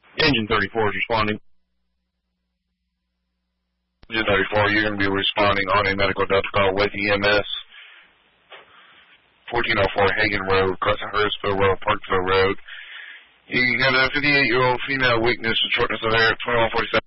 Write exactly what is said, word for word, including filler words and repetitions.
Engine thirty-four is responding. Engine thirty-four, you're going to be responding on a medical Delta call with E M S. fourteen oh four Hagen Road, crossing Hurstville Road, Parkville Road. You got a fifty-eight-year-old female weakness and shortness of air at twenty-one forty-seven